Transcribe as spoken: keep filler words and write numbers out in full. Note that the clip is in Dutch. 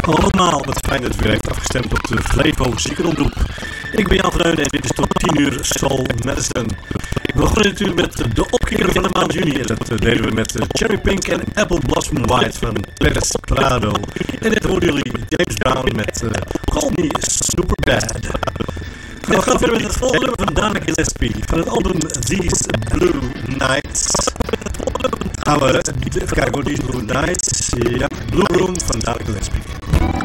allemaal, wat fijn dat u weer heeft afgestemd op de Flevo Ziekenomroep. Ik ben Jan van Reunen en dit is tot tien uur Soul Medicine. We begonnen natuurlijk met de opkikker van de maand juni en dat deden we met Cherry Pink en Apple Blossom White van Pérez Prado. En dit hoorden jullie James Brown met uh, Call Me Superbad. We gaan verder met het volgende nummer van Dana Gillespie van het album These Blue Nights. Gaan we even kijken hoe die Blue Nights, ja, Blue Room van Dana Gillespie.